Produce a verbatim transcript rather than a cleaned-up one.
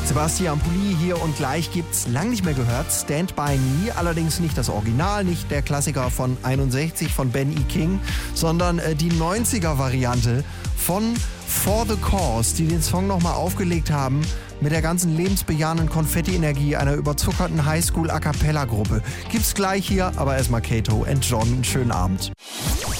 Sebastian Pulli hier und gleich gibt's lang nicht mehr gehört. Stand By Me, allerdings nicht das Original, nicht der Klassiker von einundsechzig von Ben E. King, sondern äh, die neunziger-Variante von For the Cause, die den Song nochmal aufgelegt haben mit der ganzen lebensbejahenden Konfetti-Energie einer überzuckerten Highschool-A-Cappella-Gruppe. Gibt's gleich hier, aber erstmal Kato and John. Einen schönen Abend.